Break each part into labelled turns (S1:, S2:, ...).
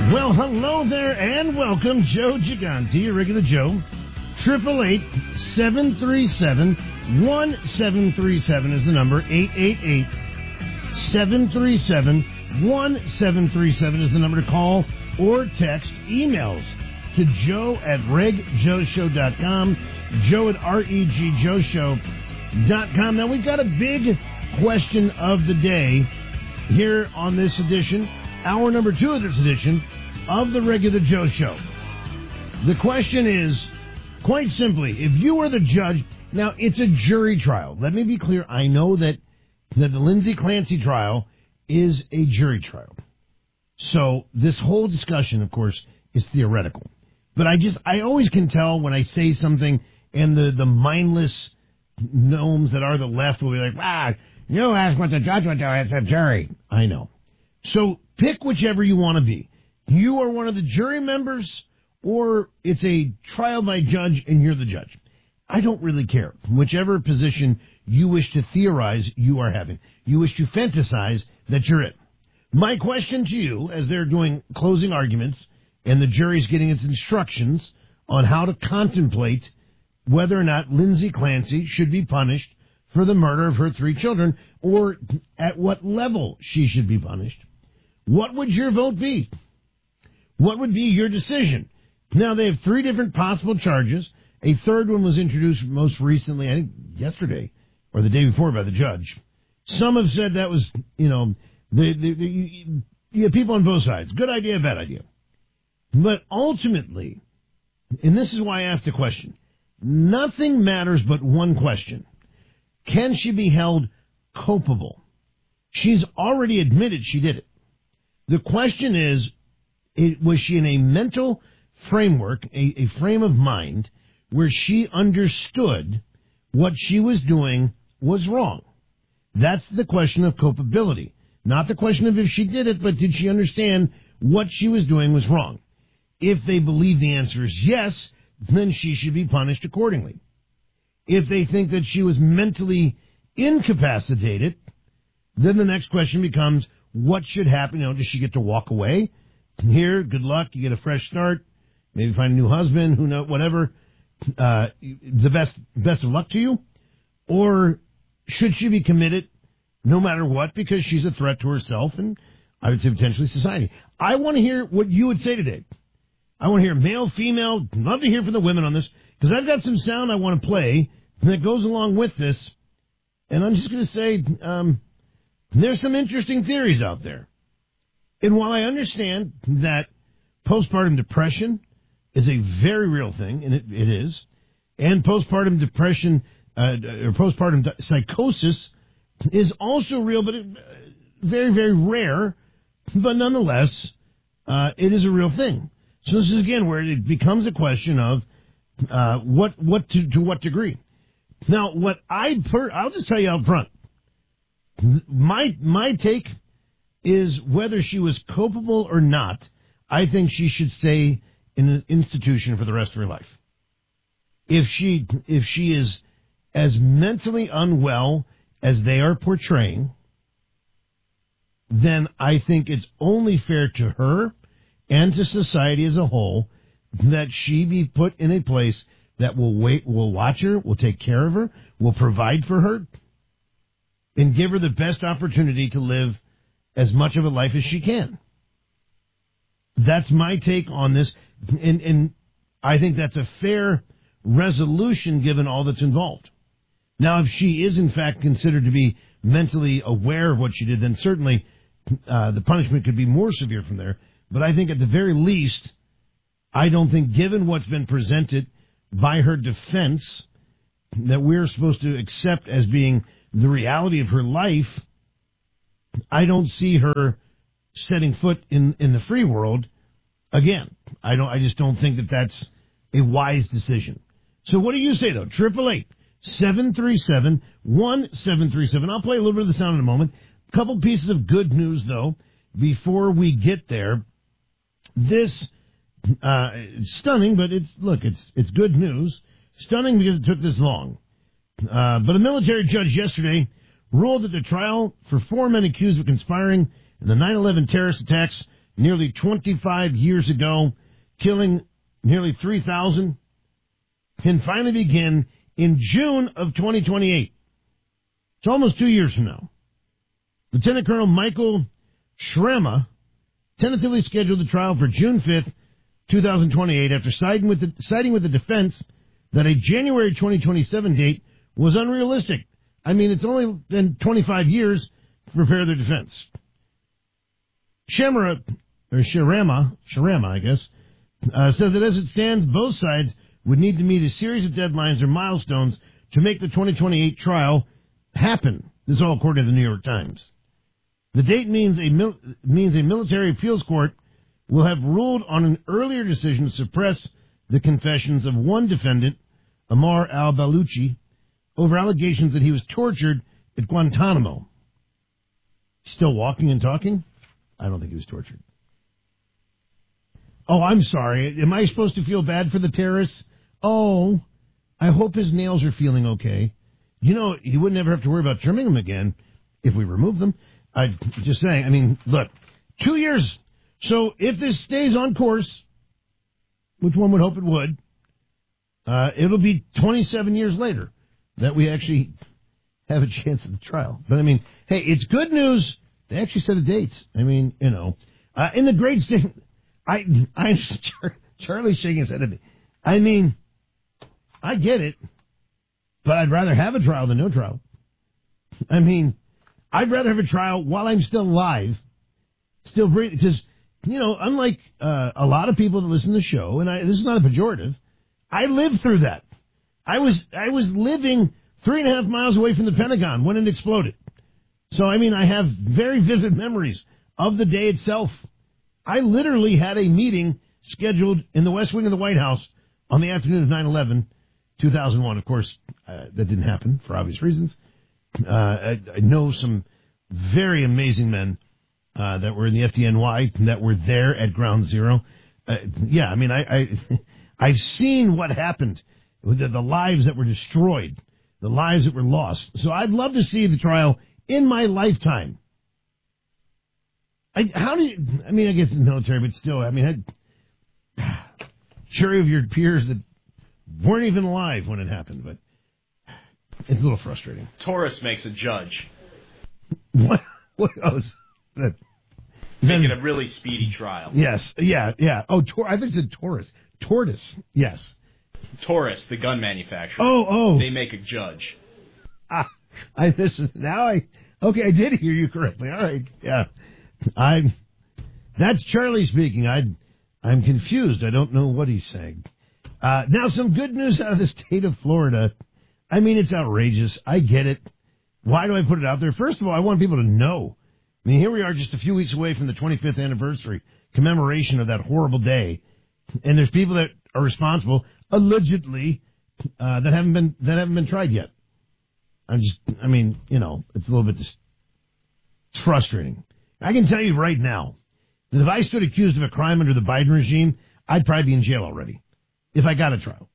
S1: Well, hello there and welcome. Joe Gigante, your regular Joe. 888-737-1737 is the number. 888-737-1737 is the number to call or text. Emails to joe@regjoeshow.com, joe@regjoeshow.com. Now, we've got a big question of the day here on this edition, hour number 2 of this edition of the Regular Joe Show. The question is, quite simply, if you were the judge, now it's a jury trial. Let me be clear. I know that the Lindsay Clancy trial is a jury trial. So this whole discussion, of course, is theoretical. But I always can tell when I say something and the mindless gnomes that are the left will be like, you ask what the judge would do, it's a jury. I know. So pick whichever you want to be. You are one of the jury members, or it's a trial by judge and you're the judge. I don't really care. Whichever position you wish to theorize, you are having. You wish to fantasize that you're it. My question to you, as they're doing closing arguments and the jury's getting its instructions on how to contemplate whether or not Lindsay Clancy should be punished for the murder of her 3 children, or at what level she should be punished, what would your vote be? What would be your decision? Now, they have 3 different possible charges. A third one was introduced most recently, I think yesterday or the day before, by the judge. Some have said that was, you have people on both sides. Good idea, bad idea. But ultimately, and this is why I asked the question, nothing matters but one question. Can she be held culpable? She's already admitted she did it. The question is, was she in a mental framework, a frame of mind, where she understood what she was doing was wrong? That's the question of culpability. Not the question of if she did it, but did she understand what she was doing was wrong? If they believe the answer is yes, then she should be punished accordingly. If they think that she was mentally incapacitated, then the next question becomes, what should happen? Does she get to walk away? Here, good luck. You get a fresh start. Maybe find a new husband. Who knows? Whatever. The best of luck to you. Or should she be committed no matter what, because she's a threat to herself and, I would say, potentially society? I want to hear what you would say today. I want to hear male, female. Love to hear from the women on this, because I've got some sound I want to play that goes along with this. And I'm just going to say, there's some interesting theories out there. And while I understand that postpartum depression is a very real thing, and it is, and postpartum depression or postpartum psychosis is also real, but very, very rare, but nonetheless, it is a real thing. So this is, again, where it becomes a question of to what degree. Now, I'll just tell you out front, my take is whether she was culpable or not, I think she should stay in an institution for the rest of her life. If she is as mentally unwell as they are portraying, then I think it's only fair to her and to society as a whole that she be put in a place that will watch her, will take care of her, will provide for her, and give her the best opportunity to live as much of a life as she can. That's my take on this, and I think that's a fair resolution given all that's involved. Now, if she is in fact considered to be mentally aware of what she did, then certainly the punishment could be more severe from there. But I think at the very least, I don't think, given what's been presented by her defense, that we're supposed to accept as being the reality of her life. I don't see her setting foot in the free world again. I just don't think that that's a wise decision. So what do you say, though? 888-737-1737. I'll play a little bit of the sound in a moment. A couple pieces of good news, though, before we get there. This it's stunning, but it's good news. Stunning because it took this long. But a military judge yesterday ruled that the trial for 4 men accused of conspiring in the 9/11 terrorist attacks nearly 25 years ago, killing nearly 3,000, can finally begin in June of 2028. It's almost 2 years from now. Lieutenant Colonel Michael Shrema tentatively scheduled the trial for June 5th, 2028, after siding with the defense that a January 2027 date was unrealistic. I mean, it's only been 25 years to prepare their defense. Shrema, I guess, said that as it stands, both sides would need to meet a series of deadlines or milestones to make the 2028 trial happen. This is all according to the New York Times. The date means a military appeals court will have ruled on an earlier decision to suppress the confessions of one defendant, Ammar al-Baluchi, over allegations that he was tortured at Guantanamo. Still walking and talking? I don't think he was tortured. Oh, I'm sorry. Am I supposed to feel bad for the terrorists? Oh, I hope his nails are feeling okay. You know, he would never have to worry about trimming them again if we remove them. I'm just saying, I mean, look, 2 years. So if this stays on course, which one would hope it would, it'll be 27 years later that we actually have a chance at the trial. But, I mean, hey, it's good news. They actually set a date. I mean, you know, in the great state, Charlie's shaking his head at me. I mean, I get it, but I'd rather have a trial than no trial. I mean, I'd rather have a trial while I'm still alive, still breathing, because, you know, unlike a lot of people that listen to the show, and this is not a pejorative, I lived through that. I was living 3.5 miles away from the Pentagon when it exploded. So, I mean, I have very vivid memories of the day itself. I literally had a meeting scheduled in the West Wing of the White House on the afternoon of 9/11, 2001. Of course, that didn't happen for obvious reasons. I know some very amazing men that were in the FDNY that were there at Ground Zero. Yeah, I mean, I've seen what happened, the lives that were destroyed, the lives that were lost. So I'd love to see the trial in my lifetime. I guess it's military, but still, I mean, sure of your peers that weren't even alive when it happened, but it's a little frustrating.
S2: Taurus makes a judge.
S1: What? Oh, that.
S2: Making a really speedy trial.
S1: Yes, yeah. Oh, I think it said Taurus. Tortoise, yes.
S2: Taurus, the gun manufacturer.
S1: Oh.
S2: They make a judge.
S1: I did hear you correctly. All right, yeah. That's Charlie speaking. I'm confused. I don't know what he's saying. Now, some good news out of the state of Florida. I mean, it's outrageous. I get it. Why do I put it out there? First of all, I want people to know. I mean, here we are just a few weeks away from the 25th anniversary commemoration of that horrible day. And there's people that are responsible, allegedly, that haven't been tried yet. It's a little bit, it's frustrating. I can tell you right now that if I stood accused of a crime under the Biden regime, I'd probably be in jail already if I got a trial.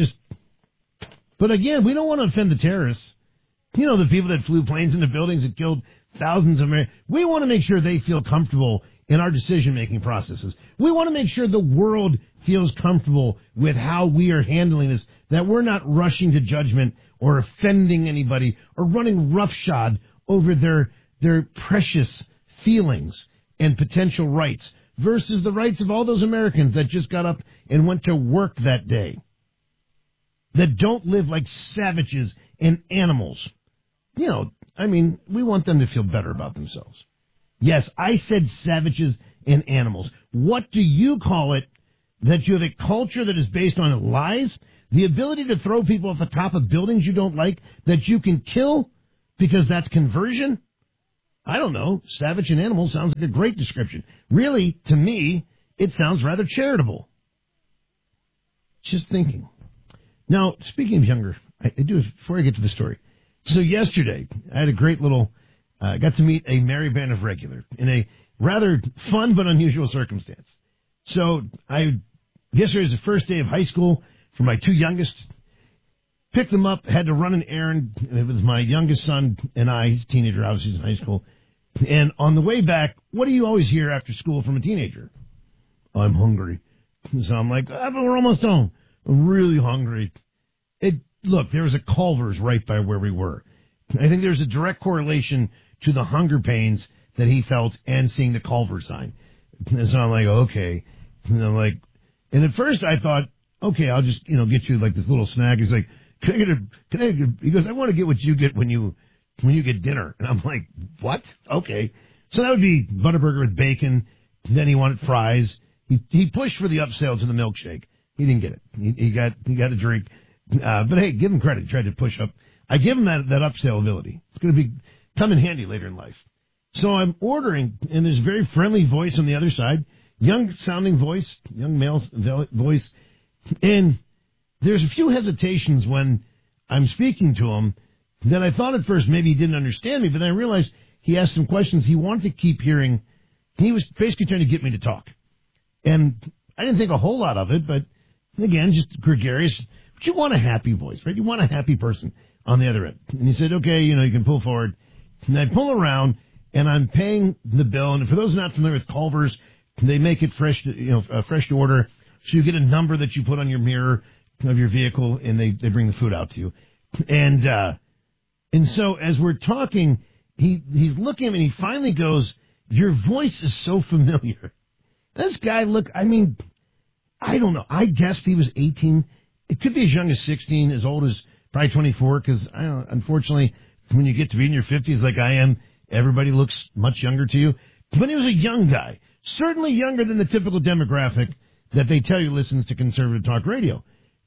S1: But again, we don't want to offend the terrorists. You know, the people that flew planes into buildings that killed thousands of Americans. We want to make sure they feel comfortable in our decision-making processes. We want to make sure the world feels comfortable with how we are handling this, that we're not rushing to judgment or offending anybody or running roughshod over their precious feelings and potential rights versus the rights of all those Americans that just got up and went to work that day, that don't live like savages and animals. You know, I mean, we want them to feel better about themselves. Yes, I said savages and animals. What do you call it that you have a culture that is based on lies, the ability to throw people off the top of buildings you don't like, that you can kill because that's conversion? I don't know. Savage and animal sounds like a great description. Really, to me, it sounds rather charitable. Just thinking. Now, speaking of younger, I do, before I get to the story. So yesterday, I had a great little, got to meet a merry band of regular in a rather fun but unusual circumstance. So yesterday was the first day of high school for my two youngest. Picked them up, had to run an errand. It was my youngest son and I, he's a teenager, obviously he's in high school. And on the way back, what do you always hear after school from a teenager? I'm hungry. So I'm like, but we're almost home. I'm really hungry. Look, there was a Culver's right by where we were. I think there's a direct correlation to the hunger pains that he felt and seeing the Culver's sign. And so I'm like, okay. And at first I thought, okay, I'll just, get you like this little snack. He's like, he goes, I want to get what you get when you get dinner. And I'm like, what? Okay. So that would be Butterburger with bacon. Then he wanted fries. He pushed for the upsell to the milkshake. He didn't get it. He got a drink. But hey, give him credit. He tried to push up. I give him that upsell ability. It's going to come in handy later in life. So I'm ordering, and there's a very friendly voice on the other side, young sounding voice, young male voice. And there's a few hesitations when I'm speaking to him that I thought at first maybe he didn't understand me, but then I realized he asked some questions he wanted to keep hearing. He was basically trying to get me to talk. And I didn't think a whole lot of it, but again, just gregarious. But you want a happy voice, right? You want a happy person on the other end. And he said, okay, you can pull forward. And I pull around, and I'm paying the bill. And for those not familiar with Culver's, they make it fresh, fresh to order. So you get a number that you put on your mirror of your vehicle, and they bring the food out to you. And so as we're talking, he's looking at me, and he finally goes, your voice is so familiar. This guy I don't know. I guessed he was 18. It could be as young as 16, as old as probably 24, because unfortunately, when you get to be in your 50s like I am, everybody looks much younger to you. But he was a young guy, certainly younger than the typical demographic that they tell you listens to conservative talk radio.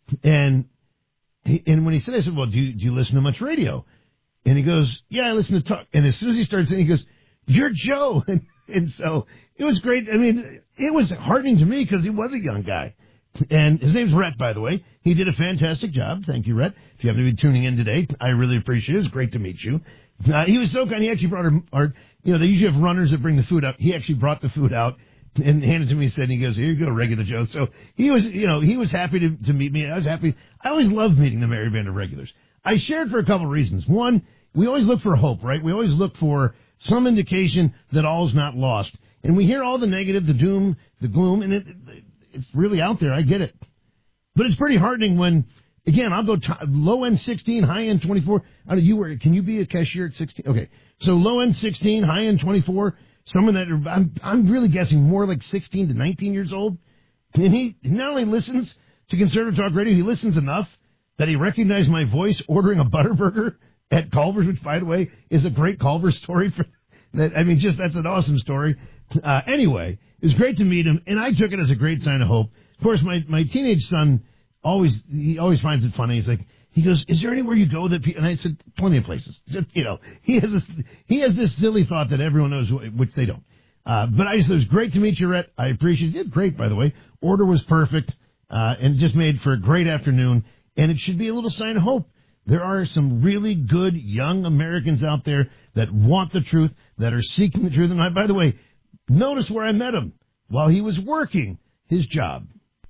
S1: And when he said, I said, well, do you listen to much radio? And he goes, yeah, I listen to talk. And as soon as he started saying, he goes, you're Joe. And so it was great. I mean, it was heartening to me because he was a young guy. And his name's Rhett, by the way. He did a fantastic job. Thank you, Rhett. If you happen to be tuning in today, I really appreciate it. It was great to meet you. He was so kind. He actually brought our they usually have runners that bring the food up. He actually brought the food out and handed it to me and said, he goes, here you go, Regular Joe. So he was happy to meet me. I was happy. I always love meeting the Merry Band of Regulars. I shared for a couple of reasons. One, we always look for hope, right? We always look for some indication that all is not lost. And we hear all the negative, the doom, the gloom, and it's really out there. I get it. But it's pretty heartening when, again, I'll go low end 16, high end 24. Can you be a cashier at 16? Okay. So low end 16, high end 24. Someone that I'm really guessing more like 16 to 19 years old. And he not only listens to conservative talk radio, he listens enough that he recognized my voice ordering a Butterburger at Culver's, which, by the way, is a great Culver's story. That's an awesome story. Anyway, it was great to meet him, and I took it as a great sign of hope. Of course, my teenage son always finds it funny. He goes, is there anywhere you go that people, and I said, plenty of places. Just, he has this silly thought that everyone knows, which they don't. But I just, it was great to meet you, Rhett. I appreciate it. You did great, by the way. Order was perfect, and just made for a great afternoon, and it should be a little sign of hope. There are some really good young Americans out there that want the truth, that are seeking the truth. And by the way, notice where I met him while he was working his job.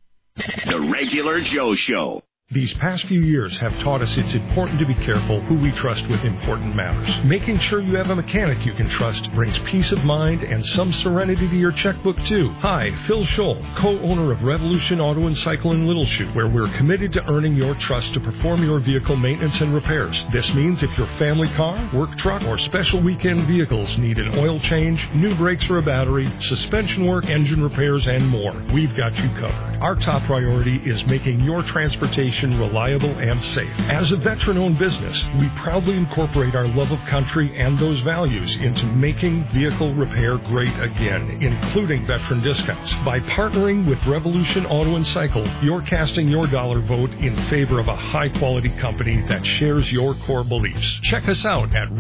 S3: The Regular Joe Show.
S4: These past few years have taught us it's important to be careful who we trust with important matters. Making sure you have a mechanic you can trust brings peace of mind and some serenity to your checkbook, too. Hi, Phil Scholl, co-owner of Revolution Auto and Cycle in Little Chute, where we're committed to earning your trust to perform your vehicle maintenance and repairs. This means if your family car, work truck, or special weekend vehicles need an oil change, new brakes or a battery, suspension work, engine repairs, and more, we've got you covered. Our top priority is making your transportation reliable and safe. As a veteran-owned business, we proudly incorporate our love of country and those values into making vehicle repair great again, including veteran discounts. By partnering with Revolution Auto and Cycle, you're casting your dollar vote in favor of a high-quality company that shares your core beliefs. Check us out at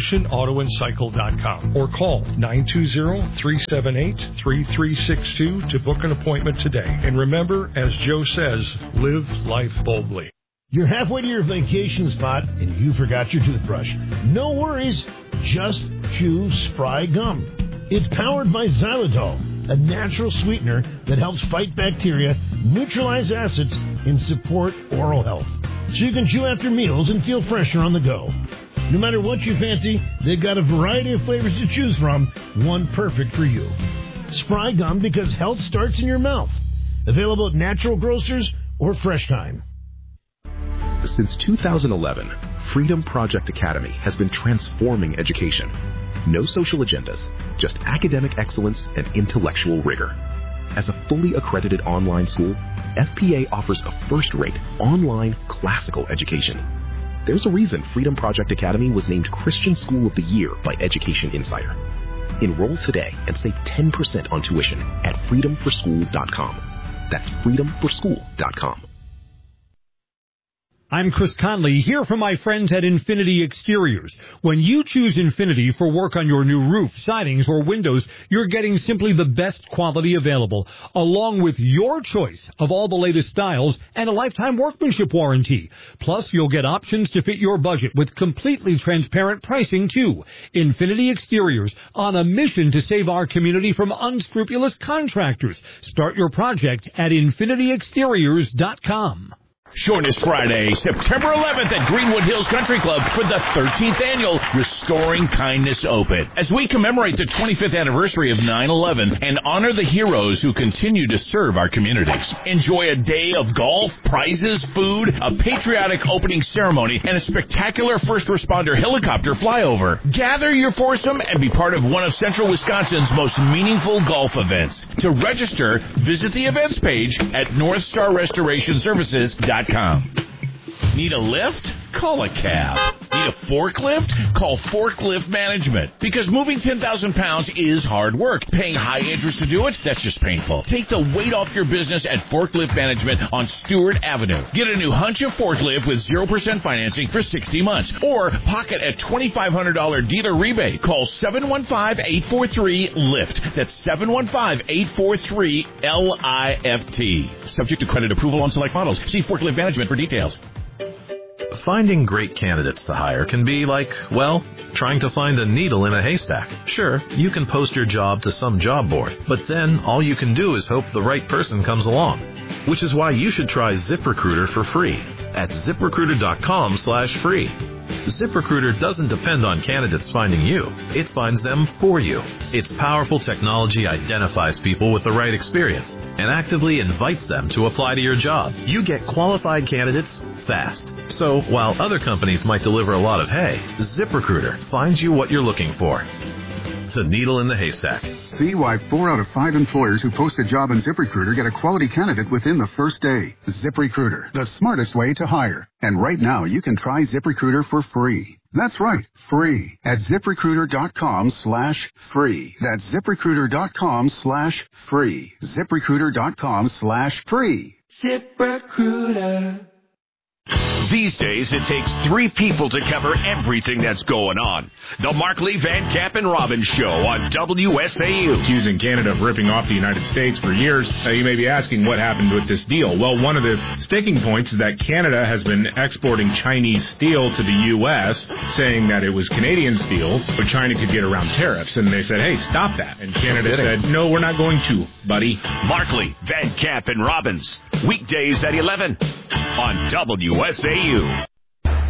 S4: revolutionautoandcycle.com or call 920-378-3362 to book an appointment today. And remember, as Joe says, live life boldly.
S1: You're halfway to your vacation spot and you forgot your toothbrush. No worries, just chew Spry Gum. It's powered by xylitol, a natural sweetener that helps fight bacteria, neutralize acids, and support oral health. So you can chew after meals and feel fresher on the go. No matter what you fancy, they've got a variety of flavors to choose from, one perfect for you. Spry Gum, because health starts in your mouth. Available at natural grocers or Fresh Time.
S5: Since 2011, Freedom Project Academy has been transforming education. No social agendas, just academic excellence and intellectual rigor. As a fully accredited online school, FPA offers a first-rate online classical education. There's a reason Freedom Project Academy was named Christian School of the Year by Education Insider. Enroll today and save 10% on tuition at freedomforschool.com. That's freedomforschool.com.
S6: I'm Chris Conley, here from my friends at Infinity Exteriors. When you choose Infinity for work on your new roof, sidings, or windows, you're getting simply the best quality available, along with your choice of all the latest styles and a lifetime workmanship warranty. Plus, you'll get options to fit your budget with completely transparent pricing, too. Infinity Exteriors, on a mission to save our community from unscrupulous contractors. Start your project at infinityexteriors.com.
S3: Join us Friday, September 11th at Greenwood Hills Country Club for the 13th annual Restoring Kindness Open, as we commemorate the 25th anniversary of 9/11 and honor the heroes who continue to serve our communities. Enjoy a day of golf, prizes, food, a patriotic opening ceremony, and a spectacular first responder helicopter flyover. Gather your foursome and be part of one of Central Wisconsin's most meaningful golf events. To register, visit the events page at NorthstarRestorationServices.com. Need a lift? Call a cab. Need a forklift? Call Forklift Management. Because moving 10,000 pounds is hard work. Paying high interest to do it? That's just painful. Take the weight off your business at Forklift Management on Stewart Avenue. Get a new Huncha forklift with 0% financing for 60 months. Or pocket a $2,500 dealer rebate. Call 715-843-LIFT. That's 715-843-LIFT. Subject to credit approval on select models. See Forklift Management for details.
S7: Finding great candidates to hire can be like, well, trying to find a needle in a haystack. Sure, you can post your job to some job board, but then all you can do is hope the right person comes along. Which is why you should try ZipRecruiter for free at ZipRecruiter.com/free. ZipRecruiter doesn't depend on candidates finding you. It finds them for you. Its powerful technology identifies people with the right experience and actively invites them to apply to your job. You get qualified candidates fast. So while other companies might deliver a lot of hay, ZipRecruiter finds you what you're looking for. The needle in the haystack.
S8: See why 4 out of 5 employers who post a job on ZipRecruiter get a quality candidate within the first day. ZipRecruiter, the smartest way to hire. And right now, you can try ZipRecruiter for free. That's right, free at ZipRecruiter.com/free. That's ZipRecruiter.com/free. ZipRecruiter.com/free.
S3: ZipRecruiter. These days, it takes 3 people to cover everything that's going on. The Markley, Van Camp, and Robbins Show on WSAU.
S9: Accusing Canada of ripping off the United States for years. You may be asking what happened with this deal. Well, one of the sticking points is that Canada has been exporting Chinese steel to the U.S., saying that it was Canadian steel, but China could get around tariffs. And they said, hey, stop that. And Canada said, no, we're not going to, buddy.
S3: Markley, Van Camp, and Robbins. Weekdays at 11 on WSAU.